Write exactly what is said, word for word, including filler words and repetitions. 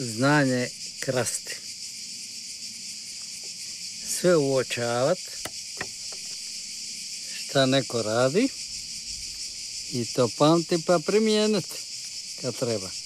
znanje krasti. Sve uočavat šta neko radi i to pamti pa primijeniti kad treba.